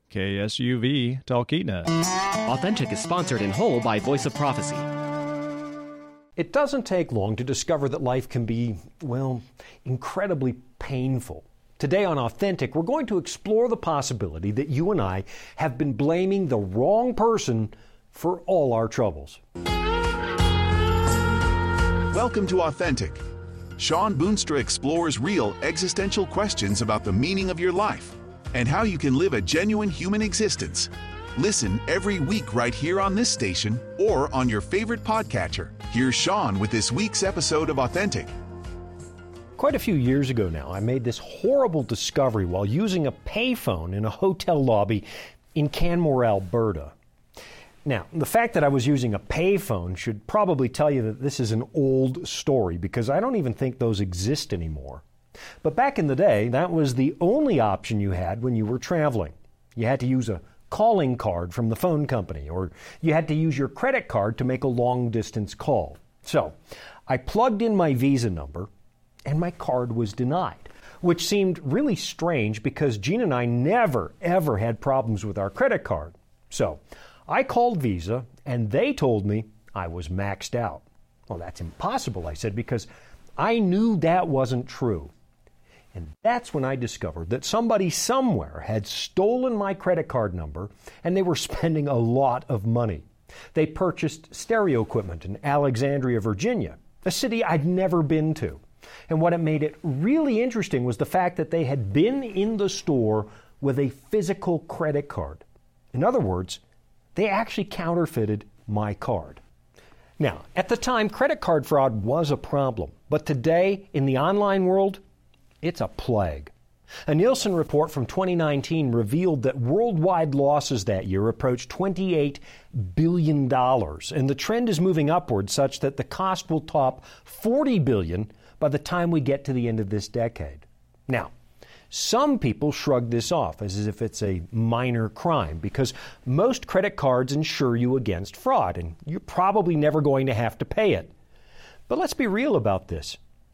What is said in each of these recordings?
KSUV Talkeetna. Authentic is sponsored in whole by Voice of Prophecy. It doesn't take long to discover that life can be, well, incredibly painful. Today on Authentic, we're going to explore the possibility that you and I have been blaming the wrong person for all our troubles. Welcome to Authentic. Sean Boonstra explores real existential questions about the meaning of your life and how you can live a genuine human existence. Listen every week right here on this station or on your favorite podcatcher. Here's Sean with this week's episode of Authentic. Quite a few years ago now, I made this horrible discovery while using a payphone in a hotel lobby in Canmore, Alberta. Now, the fact that I was using a payphone should probably tell you that this is an old story because I don't even think those exist anymore. But back in the day, that was the only option you had when you were traveling. You had to use a calling card from the phone company, or you had to use your credit card to make a long-distance call. So, I plugged in my Visa number, and my card was denied, which seemed really strange because Gene and I never, ever had problems with our credit card. So, I called Visa, and they told me I was maxed out. Well, that's impossible, I said, because I knew that wasn't true. And that's when I discovered that somebody somewhere had stolen my credit card number, and they were spending a lot of money. They purchased stereo equipment in Alexandria, Virginia, a city I'd never been to. And what it made it really interesting was the fact that they had been in the store with a physical credit card. In other words, they actually counterfeited my card. Now, at the time, credit card fraud was a problem, but today, in the online world, it's a plague. A Nielsen report from 2019 revealed that worldwide losses that year approached $28 billion, and the trend is moving upward such that the cost will top $40 billion by the time we get to the end of this decade. Now, some people shrug this off as if it's a minor crime because most credit cards insure you against fraud, and you're probably never going to have to pay it. But let's be real about this.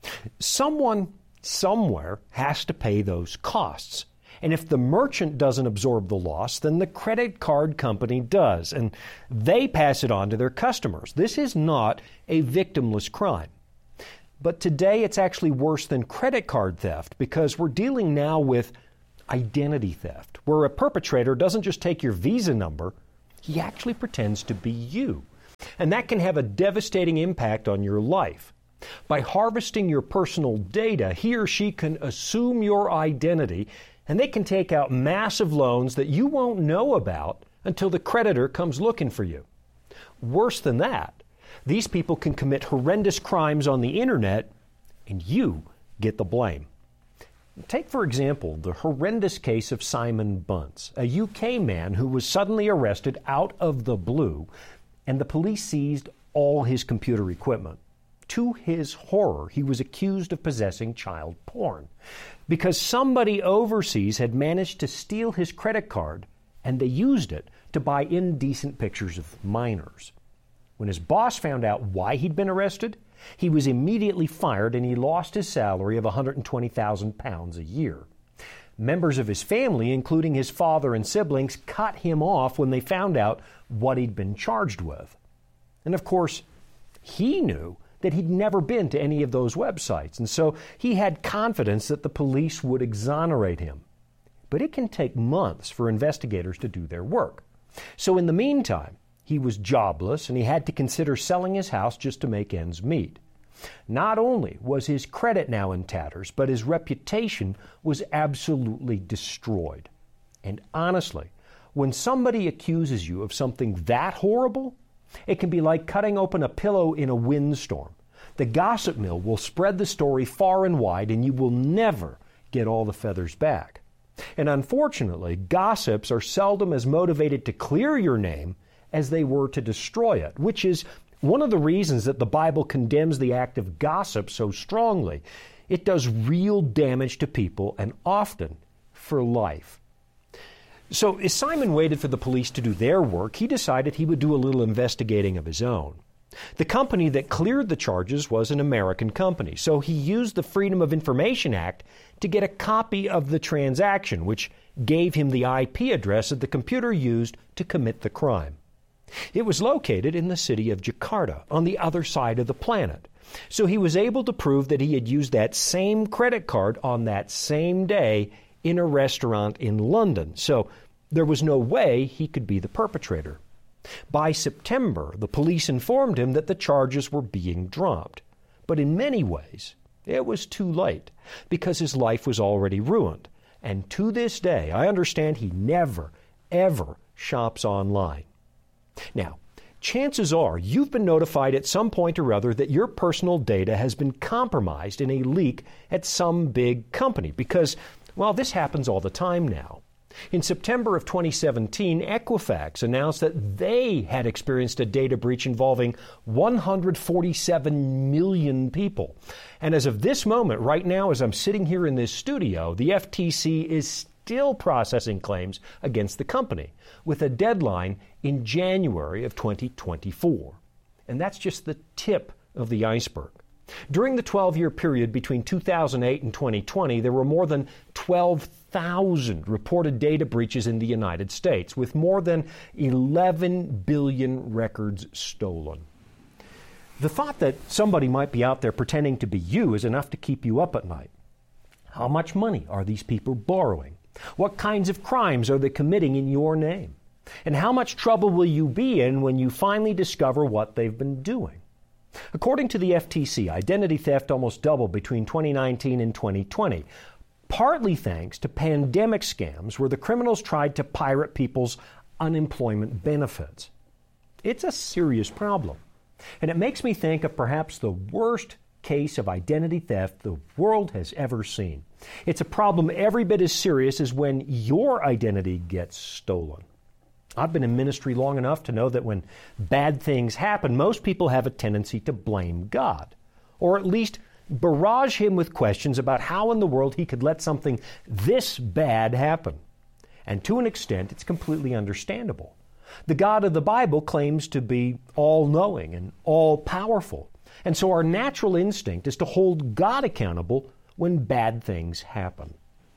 Someone somewhere has to pay those costs. And if the merchant doesn't absorb the loss, then the credit card company does, and they pass it on to their customers. This is not a victimless crime. But today it's actually worse than credit card theft because we're dealing now with identity theft, where a perpetrator doesn't just take your Visa number, he actually pretends to be you. And that can have a devastating impact on your life. By harvesting your personal data, he or she can assume your identity, and they can take out massive loans that you won't know about until the creditor comes looking for you. Worse than that, these people can commit horrendous crimes on the internet, and you get the blame. Take, for example, the horrendous case of Simon Bunce, a UK man who was suddenly arrested out of the blue, and the police seized all his computer equipment. To his horror, he was accused of possessing child porn because somebody overseas had managed to steal his credit card, and they used it to buy indecent pictures of minors. When his boss found out why he'd been arrested, he was immediately fired and he lost his salary of £120,000 a year. Members of his family, including his father and siblings, cut him off when they found out what he'd been charged with. And of course, he knew that he'd never been to any of those websites, and so he had confidence that the police would exonerate him. But it can take months for investigators to do their work. So in the meantime, he was jobless and he had to consider selling his house just to make ends meet. Not only was his credit now in tatters, but his reputation was absolutely destroyed. And honestly, when somebody accuses you of something that horrible, it can be like cutting open a pillow in a windstorm. The gossip mill will spread the story far and wide, and you will never get all the feathers back. And unfortunately, gossips are seldom as motivated to clear your name as they were to destroy it, which is one of the reasons that the Bible condemns the act of gossip so strongly. It does real damage to people, and often for life. So as Simon waited for the police to do their work, he decided he would do a little investigating of his own. The company that cleared the charges was an American company, so he used the Freedom of Information Act to get a copy of the transaction, which gave him the IP address that the computer used to commit the crime. It was located in the city of Jakarta, on the other side of the planet. So he was able to prove that he had used that same credit card on that same day in a restaurant in London. So there was no way he could be the perpetrator. By September, the police informed him that the charges were being dropped. But in many ways, it was too late, because his life was already ruined. And to this day, I understand he never, ever shops online. Now, chances are you've been notified at some point or other that your personal data has been compromised in a leak at some big company, because, well, this happens all the time now. In September of 2017, Equifax announced that they had experienced a data breach involving 147 million people. And as of this moment, right now, as I'm sitting here in this studio, the FTC is still processing claims against the company, with a deadline in January of 2024. And that's just the tip of the iceberg. During the 12-year period between 2008 and 2020, there were more than 12,000 reported data breaches in the United States, with more than 11 billion records stolen. The thought that somebody might be out there pretending to be you is enough to keep you up at night. How much money are these people borrowing? What kinds of crimes are they committing in your name? And how much trouble will you be in when you finally discover what they've been doing? According to the FTC, identity theft almost doubled between 2019 and 2020, partly thanks to pandemic scams where the criminals tried to pirate people's unemployment benefits. It's a serious problem, and it makes me think of perhaps the worst case of identity theft the world has ever seen. It's a problem every bit as serious as when your identity gets stolen. I've been in ministry long enough to know that when bad things happen, most people have a tendency to blame God, or at least barrage him with questions about how in the world he could let something this bad happen. And to an extent, it's completely understandable. The God of the Bible claims to be all-knowing and all-powerful, and so our natural instinct is to hold God accountable when bad things happen.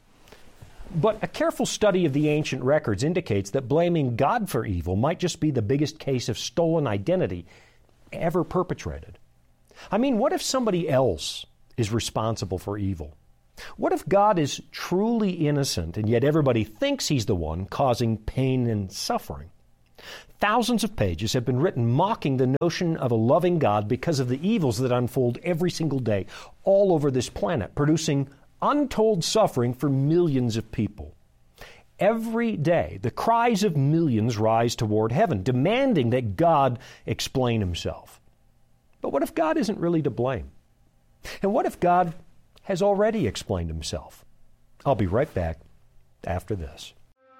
But a careful study of the ancient records indicates that blaming God for evil might just be the biggest case of stolen identity ever perpetrated. I mean, what if somebody else is responsible for evil? What if God is truly innocent and yet everybody thinks he's the one causing pain and suffering? Thousands of pages have been written mocking the notion of a loving God because of the evils that unfold every single day all over this planet, producing untold suffering for millions of people. Every day, the cries of millions rise toward heaven, demanding that God explain himself. But what if God isn't really to blame? And what if God has already explained himself? I'll be right back after this.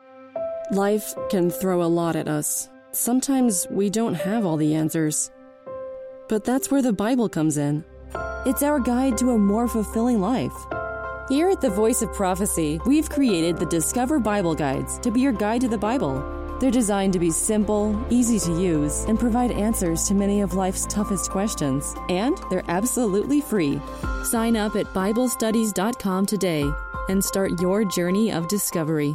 Life can throw a lot at us. Sometimes we don't have all the answers. But that's where the Bible comes in. It's our guide to a more fulfilling life. Here at the Voice of Prophecy, we've created the Discover Bible Guides to be your guide to the Bible. They're designed to be simple, easy to use, and provide answers to many of life's toughest questions. And they're absolutely free. Sign up at BibleStudies.com today and start your journey of discovery.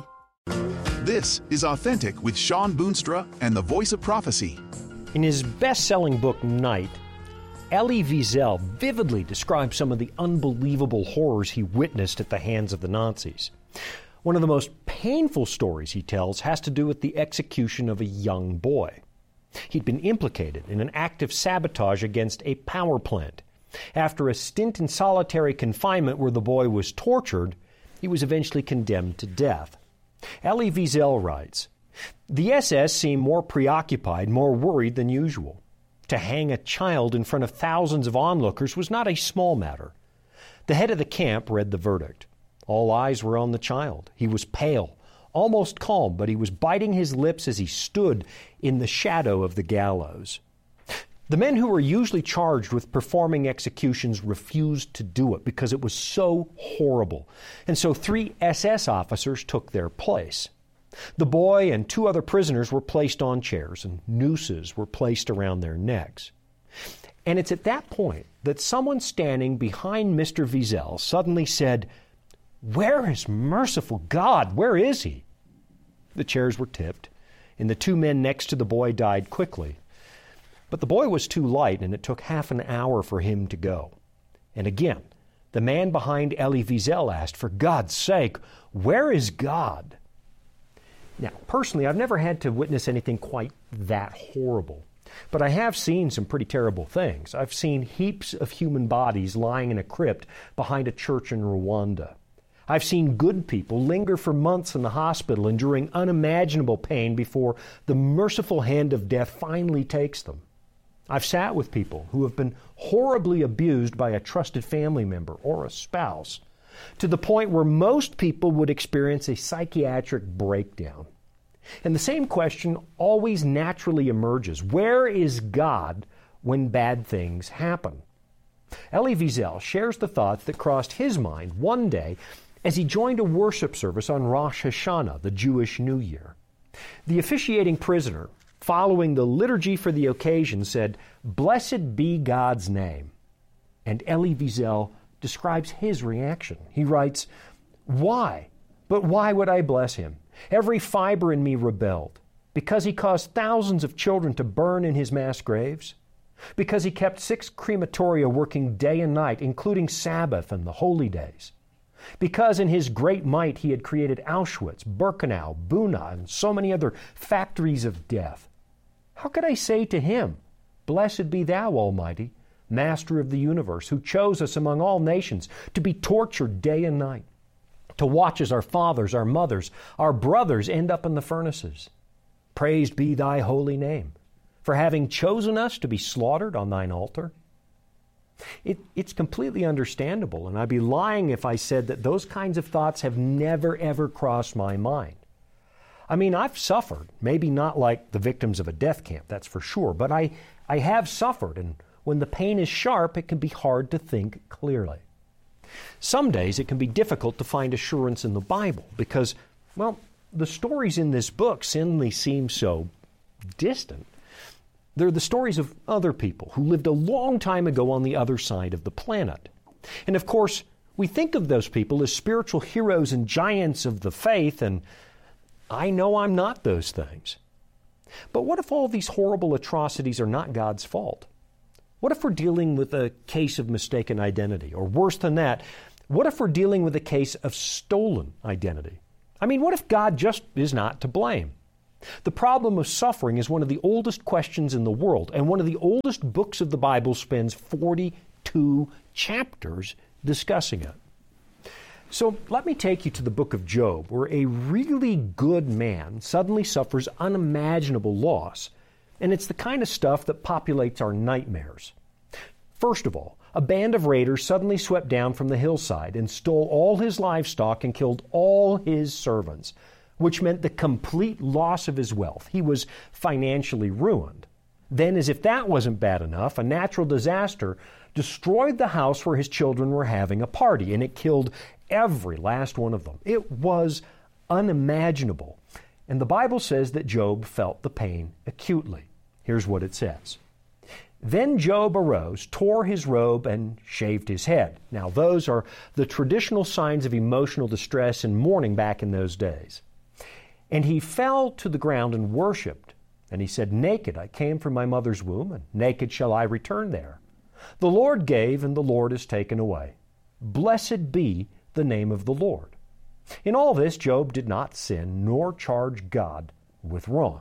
This is Authentic with Shawn Boonstra and the Voice of Prophecy. In his best-selling book, Night, Elie Wiesel vividly describes some of the unbelievable horrors he witnessed at the hands of the Nazis. One of the most painful stories he tells has to do with the execution of a young boy. He'd been implicated in an act of sabotage against a power plant. After a stint in solitary confinement where the boy was tortured, he was eventually condemned to death. Elie Wiesel writes, "The SS seemed more preoccupied, more worried than usual. To hang a child in front of thousands of onlookers was not a small matter. The head of the camp read the verdict. All eyes were on the child. He was pale, almost calm, but he was biting his lips as he stood in the shadow of the gallows. The men who were usually charged with performing executions refused to do it because it was so horrible, and so 3 SS officers took their place. The boy and 2 other prisoners were placed on chairs, and nooses were placed around their necks. And it's at that point that someone standing behind Mr. Wiesel suddenly said, "Where is merciful God? Where is he?" The chairs were tipped, and the two men next to the boy died quickly. But the boy was too light, and it took half an hour for him to go. And again, the man behind Elie Wiesel asked, "For God's sake, where is God?" Now, personally, I've never had to witness anything quite that horrible. But I have seen some pretty terrible things. I've seen heaps of human bodies lying in a crypt behind a church in Rwanda. I've seen good people linger for months in the hospital enduring unimaginable pain before the merciful hand of death finally takes them. I've sat with people who have been horribly abused by a trusted family member or a spouse, to the point where most people would experience a psychiatric breakdown. And the same question always naturally emerges: where is God when bad things happen? Elie Wiesel shares the thoughts that crossed his mind one day as he joined a worship service on Rosh Hashanah, the Jewish New Year. The officiating prisoner, following the liturgy for the occasion, said, "Blessed be God's name." And Elie Wiesel describes his reaction. He writes, "Why? But why would I bless him? Every fiber in me rebelled. Because he caused thousands of children to burn in his mass graves? Because he kept 6 crematoria working day and night, including Sabbath and the holy days? Because in his great might he had created Auschwitz, Birkenau, Buna, and so many other factories of death? How could I say to him, 'Blessed be thou, Almighty, Master of the universe, who chose us among all nations to be tortured day and night, to watch as our fathers, our mothers, our brothers end up in the furnaces? Praised be thy holy name, for having chosen us to be slaughtered on thine altar?'" It's completely understandable, and I'd be lying if I said that those kinds of thoughts have never, ever crossed my mind. I mean, I've suffered, maybe not like the victims of a death camp, that's for sure, but I have suffered, and when the pain is sharp, it can be hard to think clearly. Some days it can be difficult to find assurance in the Bible because, well, the stories in this book suddenly seem so distant. They're the stories of other people who lived a long time ago on the other side of the planet. And of course, we think of those people as spiritual heroes and giants of the faith, and I know I'm not those things. But what if all these horrible atrocities are not God's fault? What if we're dealing with a case of mistaken identity? Or worse than that, what if we're dealing with a case of stolen identity? I mean, what if God just is not to blame? The problem of suffering is one of the oldest questions in the world, and one of the oldest books of the Bible spends 42 chapters discussing it. So let me take you to the book of Job, where a really good man suddenly suffers unimaginable loss, and it's the kind of stuff that populates our nightmares. First of all, a band of raiders suddenly swept down from the hillside and stole all his livestock and killed all his servants, which meant the complete loss of his wealth. He was financially ruined. Then, as if that wasn't bad enough, a natural disaster destroyed the house where his children were having a party, and it killed every last one of them. It was unimaginable. And the Bible says that Job felt the pain acutely. Here's what it says. Then Job arose, tore his robe, and shaved his head. Now, those are the traditional signs of emotional distress and mourning back in those days. And he fell to the ground and worshipped. And he said, "Naked I came from my mother's womb, and naked shall I return there. The Lord gave, and the Lord has taken away. Blessed be the name of the Lord." In all this, Job did not sin, nor charge God with wrong.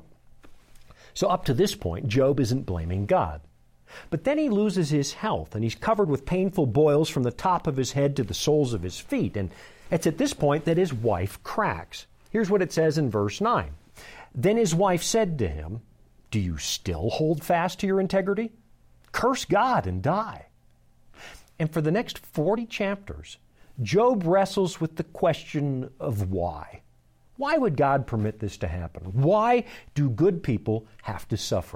So up to this point, Job isn't blaming God. But then he loses his health, and he's covered with painful boils from the top of his head to the soles of his feet. And it's at this point that his wife cracks. Here's what it says in verse 9. Then his wife said to him, "Do you still hold fast to your integrity? Curse God and die." And for the next 40 chapters, Job wrestles with the question of why. Why would God permit this to happen? Why do good people have to suffer?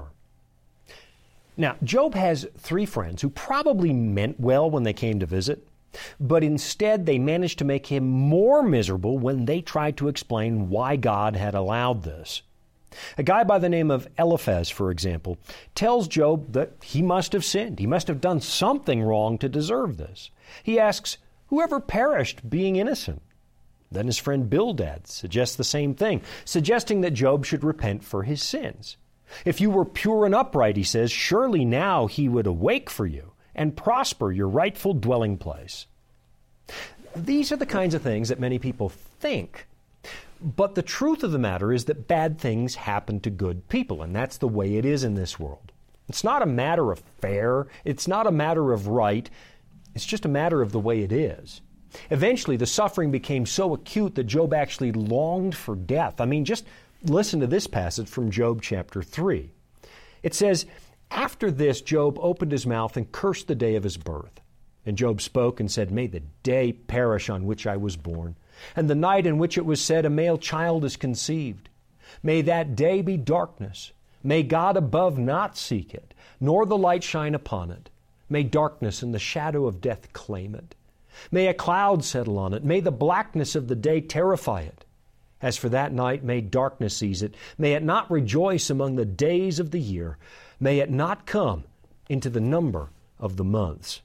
Now, Job has 3 friends who probably meant well when they came to visit, but instead they managed to make him more miserable when they tried to explain why God had allowed this. A guy by the name of Eliphaz, for example, tells Job that he must have sinned. He must have done something wrong to deserve this. He asks, whoever perished being innocent? Then his friend Bildad suggests the same thing, suggesting that Job should repent for his sins. If you were pure and upright, he says, surely now he would awake for you and prosper your rightful dwelling place. These are the kinds of things that many people think. But the truth of the matter is that bad things happen to good people, and that's the way it is in this world. It's not a matter of fair. It's not a matter of right. It's just a matter of the way it is. Eventually, the suffering became so acute that Job actually longed for death. I mean, just listen to this passage from Job chapter 3. It says, after this, Job opened his mouth and cursed the day of his birth. And Job spoke and said, may the day perish on which I was born, and the night in which it was said, a male child is conceived. May that day be darkness. May God above not seek it, nor the light shine upon it. May darkness and the shadow of death claim it. May a cloud settle on it. May the blackness of the day terrify it. As for that night, may darkness seize it. May it not rejoice among the days of the year. May it not come into the number of the months.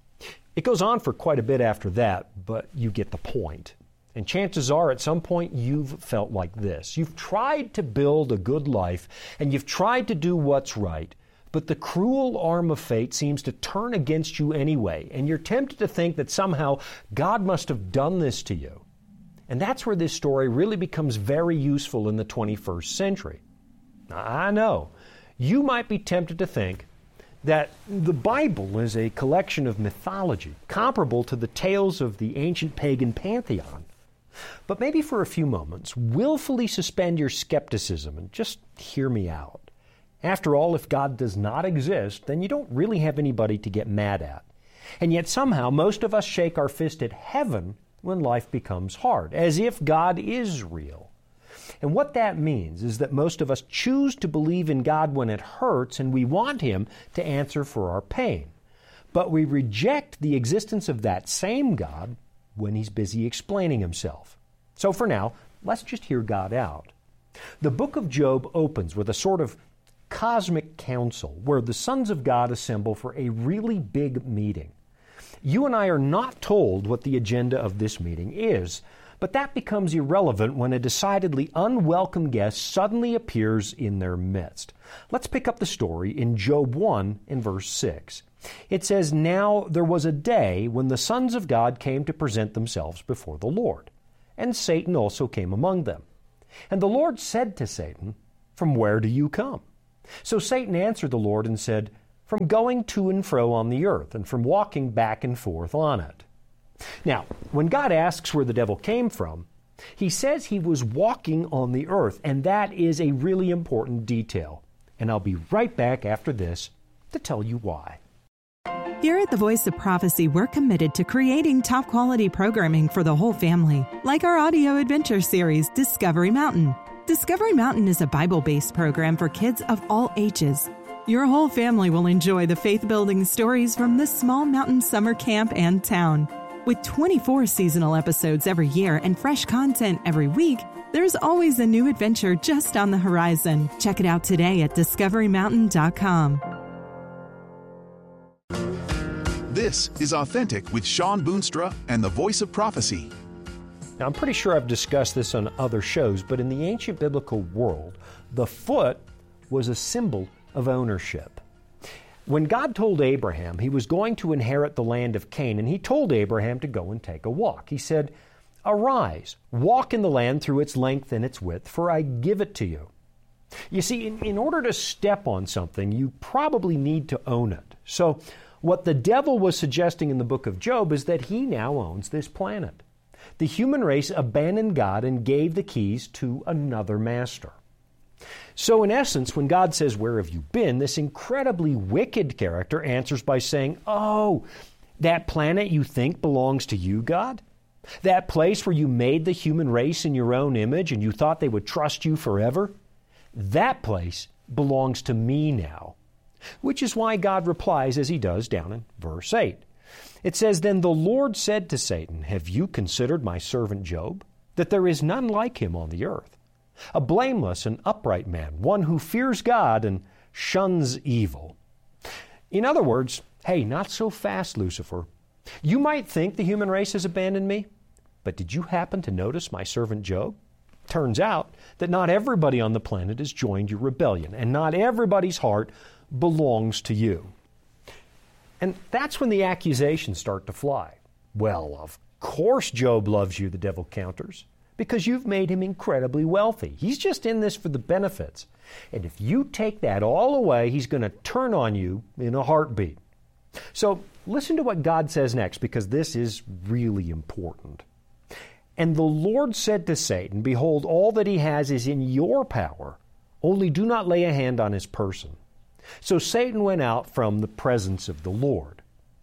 It goes on for quite a bit after that, but you get the point. And chances are at some point you've felt like this. You've tried to build a good life, and you've tried to do what's right, but the cruel arm of fate seems to turn against you anyway, and you're tempted to think that somehow God must have done this to you. And that's where this story really becomes very useful in the 21st century. Now, I know, you might be tempted to think that the Bible is a collection of mythology, comparable to the tales of the ancient pagan pantheon. But maybe for a few moments, willfully suspend your skepticism and just hear me out. After all, if God does not exist, then you don't really have anybody to get mad at. And yet somehow most of us shake our fist at heaven when life becomes hard, as if God is real. And what that means is that most of us choose to believe in God when it hurts, and we want Him to answer for our pain. But we reject the existence of that same God when He's busy explaining Himself. So for now, let's just hear God out. The book of Job opens with a sort of cosmic council where the sons of God assemble for a really big meeting. You and I are not told what the agenda of this meeting is, but that becomes irrelevant when a decidedly unwelcome guest suddenly appears in their midst. Let's pick up the story in Job 1 in verse 6. It says, "Now there was a day when the sons of God came to present themselves before the Lord, and Satan also came among them. And the Lord said to Satan, 'From where do you come?' So Satan answered the Lord and said, 'From going to and fro on the earth, and from walking back and forth on it.'" Now, when God asks where the devil came from, He says he was walking on the earth, and that is a really important detail. And I'll be right back after this to tell you why. Here at the Voice of Prophecy, we're committed to creating top-quality programming for the whole family, like our audio adventure series, Discovery Mountain. Discovery Mountain is a Bible-based program for kids of all ages. Your whole family will enjoy the faith-building stories from this small mountain summer camp and town. With 24 seasonal episodes every year and fresh content every week, there's always a new adventure just on the horizon. Check it out today at discoverymountain.com. This is Authentic with Shawn Boonstra and the Voice of Prophecy. Now, I'm pretty sure I've discussed this on other shows, but in the ancient biblical world, the foot was a symbol of ownership. When God told Abraham he was going to inherit the land of Canaan, He told Abraham to go and take a walk. He said, "Arise, walk in the land through its length and its width, for I give it to you." You see, in order to step on something, you probably need to own it. So what the devil was suggesting in the book of Job is that he now owns this planet. The human race abandoned God and gave the keys to another master. So in essence, when God says, "Where have you been?" this incredibly wicked character answers by saying, "Oh, that planet you think belongs to you, God? That place where you made the human race in your own image and you thought they would trust you forever? That place belongs to me now." Which is why God replies as He does down in verse 8. It says, "Then the Lord said to Satan, 'Have you considered my servant Job, that there is none like him on the earth, a blameless and upright man, one who fears God and shuns evil. In other words, hey, not so fast, Lucifer. You might think the human race has abandoned me, but did you happen to notice my servant Job? Turns out that not everybody on the planet has joined your rebellion, and not everybody's heart belongs to you. And that's when the accusations start to fly. Well, of course Job loves you, the devil counters, because you've made him incredibly wealthy. He's just in this for the benefits. And if you take that all away, he's going to turn on you in a heartbeat. So listen to what God says next, because this is really important. And the Lord said to Satan, behold, all that he has is in your power, only do not lay a hand on his person. So Satan went out from the presence of the Lord.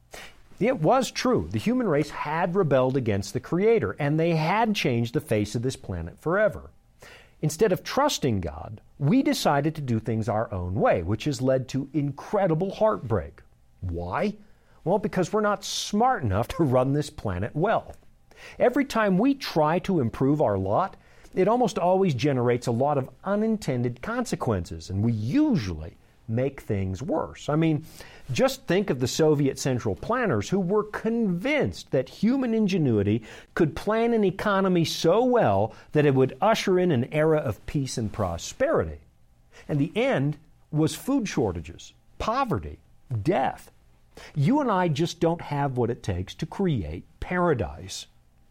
It was true. The human race had rebelled against the Creator, and they had changed the face of this planet forever. Instead of trusting God, we decided to do things our own way, which has led to incredible heartbreak. Why? Well, because we're not smart enough to run this planet well. Every time we try to improve our lot, it almost always generates a lot of unintended consequences, and we usually make things worse. I mean, just think of the Soviet central planners who were convinced that human ingenuity could plan an economy so well that it would usher in an era of peace and prosperity. And the end was food shortages, poverty, death. You and I just don't have what it takes to create paradise.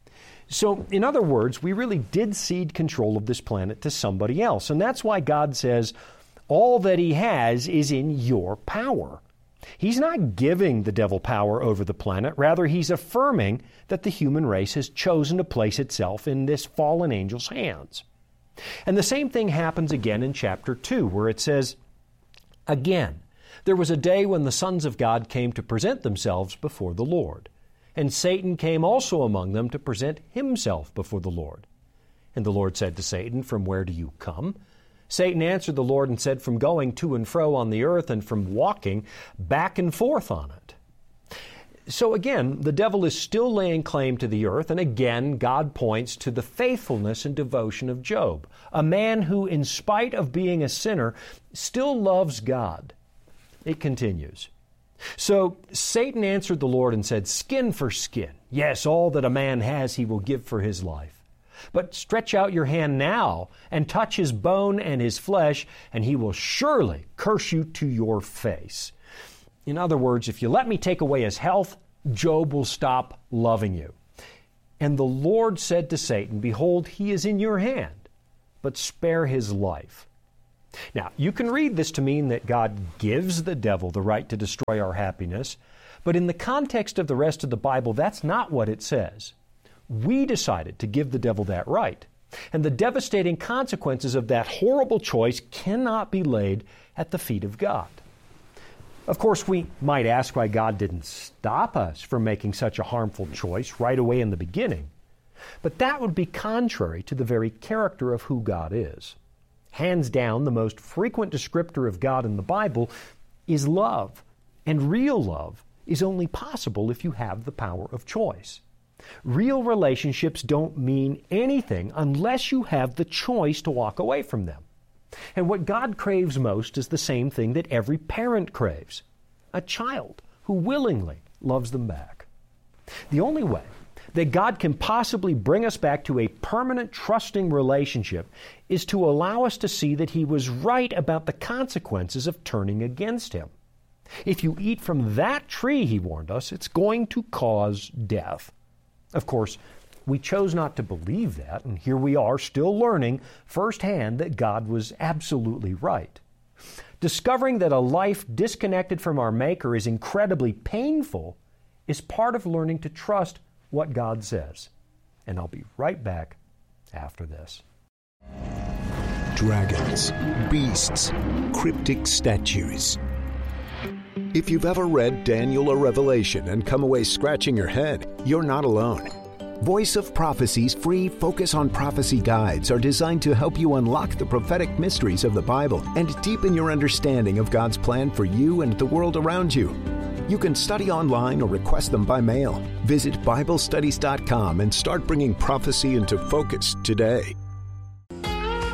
So, in other words, we really did cede control of this planet to somebody else. And that's why God says, all that he has is in your power. He's not giving the devil power over the planet. Rather, he's affirming that the human race has chosen to place itself in this fallen angel's hands. And the same thing happens again in chapter 2, where it says, again, there was a day when the sons of God came to present themselves before the Lord. And Satan came also among them to present himself before the Lord. And the Lord said to Satan, from where do you come? Satan answered the Lord and said, from going to and fro on the earth and from walking back and forth on it. So again, the devil is still laying claim to the earth, and again, God points to the faithfulness and devotion of Job, a man who, in spite of being a sinner, still loves God. It continues. So Satan answered the Lord and said, skin for skin. Yes, all that a man has he will give for his life. But stretch out your hand now and touch his bone and his flesh, and he will surely curse you to your face. In other words, if you let me take away his health, Job will stop loving you. And the Lord said to Satan, behold, he is in your hand, but spare his life. Now, you can read this to mean that God gives the devil the right to destroy our happiness, but in the context of the rest of the Bible, that's not what it says. We decided to give the devil that right, and the devastating consequences of that horrible choice cannot be laid at the feet of God. Of course, we might ask why God didn't stop us from making such a harmful choice right away in the beginning, but that would be contrary to the very character of who God is. Hands down, the most frequent descriptor of God in the Bible is love. And real love is only possible if you have the power of choice. Real relationships don't mean anything unless you have the choice to walk away from them. And what God craves most is the same thing that every parent craves: a child who willingly loves them back. The only way that God can possibly bring us back to a permanent, trusting relationship is to allow us to see that he was right about the consequences of turning against him. If you eat from that tree, he warned us, it's going to cause death. Of course, we chose not to believe that, and here we are still learning firsthand that God was absolutely right. Discovering that a life disconnected from our Maker is incredibly painful is part of learning to trust what God says. And I'll be right back after this. Dragons, beasts, cryptic statues. If you've ever read Daniel or Revelation and come away scratching your head, you're not alone. Voice of Prophecy's free Focus on Prophecy guides are designed to help you unlock the prophetic mysteries of the Bible and deepen your understanding of God's plan for you and the world around you. You can study online or request them by mail. Visit BibleStudies.com and start bringing prophecy into focus today.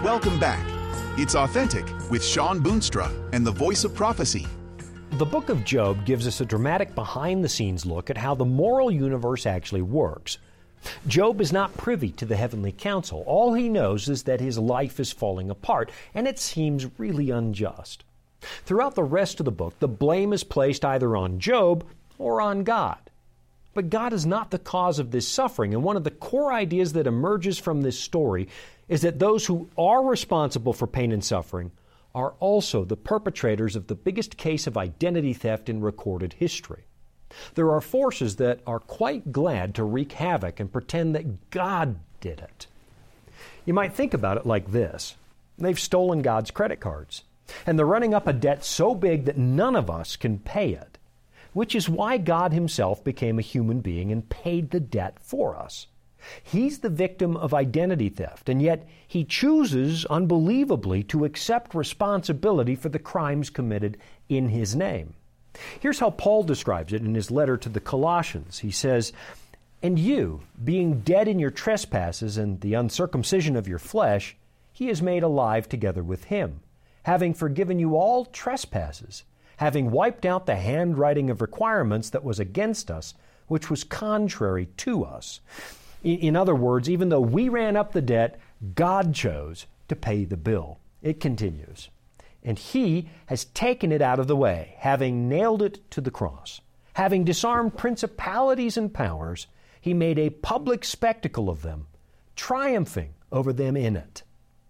Welcome back. It's Authentic with Shawn Boonstra and the Voice of Prophecy. The book of Job gives us a dramatic behind-the-scenes look at how the moral universe actually works. Job is not privy to the heavenly council. All he knows is that his life is falling apart, and it seems really unjust. Throughout the rest of the book, the blame is placed either on Job or on God. But God is not the cause of this suffering, and one of the core ideas that emerges from this story is that those who are responsible for pain and suffering are also the perpetrators of the biggest case of identity theft in recorded history. There are forces that are quite glad to wreak havoc and pretend that God did it. You might think about it like this. They've stolen God's credit cards, and they're running up a debt so big that none of us can pay it, which is why God Himself became a human being and paid the debt for us. He's the victim of identity theft, and yet He chooses, unbelievably, to accept responsibility for the crimes committed in His name. Here's how Paul describes it in his letter to the Colossians. He says, "And you, being dead in your trespasses and the uncircumcision of your flesh, He has made alive together with Him, having forgiven you all trespasses, having wiped out the handwriting of requirements that was against us, which was contrary to us." In other words, even though we ran up the debt, God chose to pay the bill. It continues. "And He has taken it out of the way, having nailed it to the cross. Having disarmed principalities and powers, He made a public spectacle of them, triumphing over them in it."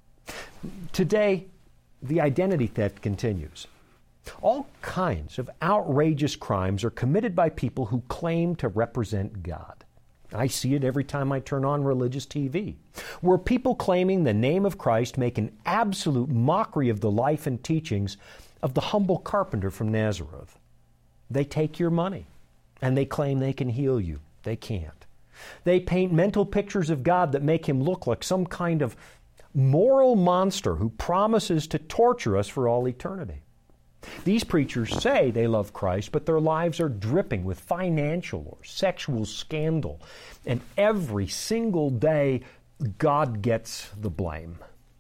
Today, the identity theft continues. All kinds of outrageous crimes are committed by people who claim to represent God. I see it every time I turn on religious TV, where people claiming the name of Christ make an absolute mockery of the life and teachings of the humble carpenter from Nazareth. They take your money, and they claim they can heal you. They can't. They paint mental pictures of God that make Him look like some kind of moral monster who promises to torture us for all eternity. These preachers say they love Christ, but their lives are dripping with financial or sexual scandal. And every single day, God gets the blame.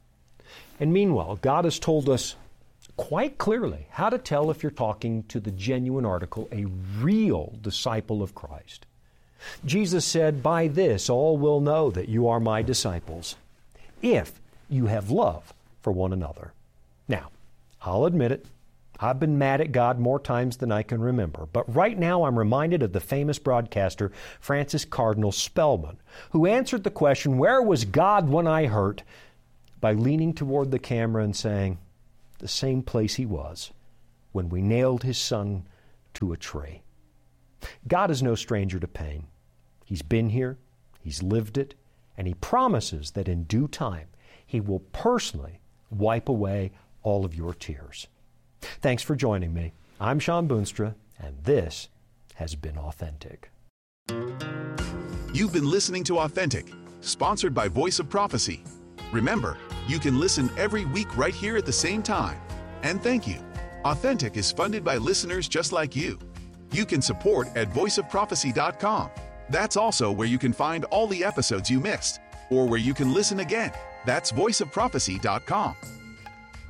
And meanwhile, God has told us quite clearly how to tell if you're talking to the genuine article, a real disciple of Christ. Jesus said, "By this all will know that you are my disciples, if you have love for one another." Now, I'll admit it. I've been mad at God more times than I can remember, but right now I'm reminded of the famous broadcaster Francis Cardinal Spellman, who answered the question, "Where was God when I hurt?" by leaning toward the camera and saying, "The same place He was when we nailed His Son to a tree." God is no stranger to pain. He's been here, He's lived it, and He promises that in due time He will personally wipe away all of your tears. Thanks for joining me. I'm Shawn Boonstra, and this has been Authentic. You've been listening to Authentic, sponsored by Voice of Prophecy. Remember, you can listen every week right here at the same time. And thank you. Authentic is funded by listeners just like you. You can support at voiceofprophecy.com. That's also where you can find all the episodes you missed, or where you can listen again. That's voiceofprophecy.com.